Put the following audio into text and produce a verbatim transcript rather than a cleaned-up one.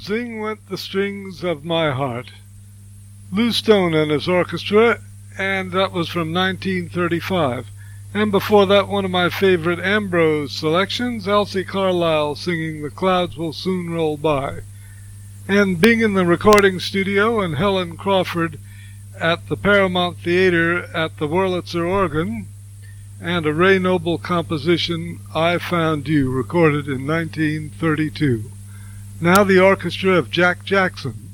Zing went the strings of my heart. Lou Stone and his orchestra, and that was from nineteen thirty-five. And before that, one of my favorite Ambrose selections, Elsie Carlisle singing The Clouds Will Soon Roll By. And Bing in the recording studio and Helen Crawford at the Paramount Theater at the Wurlitzer organ, and a Ray Noble composition, I Found You, recorded in nineteen thirty-two. Now the orchestra of Jack Jackson.